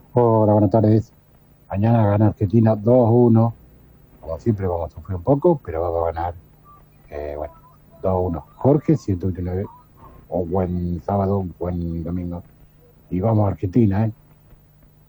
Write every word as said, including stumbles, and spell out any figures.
Hola, buenas tardes. Mañana gana Argentina dos uno. Como siempre vamos a sufrir un poco, pero vamos a ganar, eh, bueno, dos uno. Jorge, ciento veintinueve. Un buen sábado, un buen domingo. Y vamos a Argentina, ¿eh?